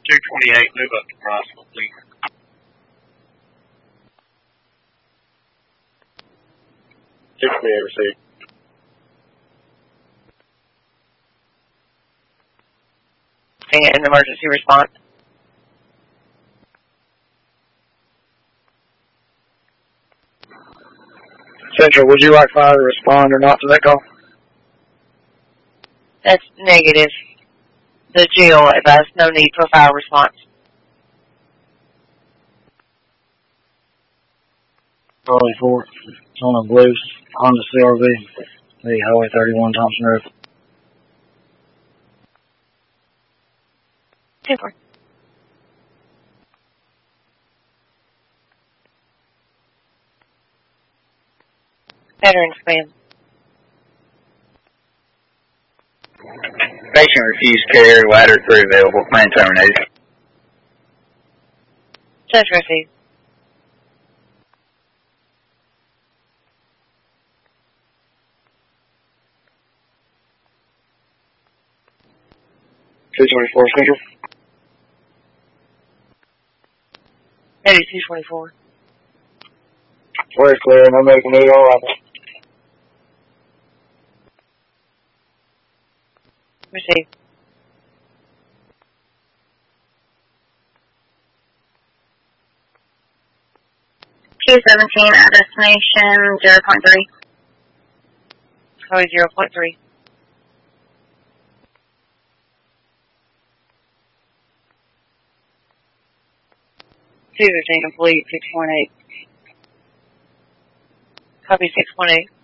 228, move up to Crossville, please. Received. And emergency response. Central, would you like fire to respond or not to that call? That's negative. The jail advised no need for fire response. Charlie 4, on a blue Honda CRV, the Highway 31 Thompson Road. Super. Veterans Command. Patient refused care, ladder 3 available, plan terminated. Judge received. Central. 8224. Very clear, no medical need, all right. Received. Q17 at destination 0.3. Highway 0.3. Complete 6.8. Copy 6.8.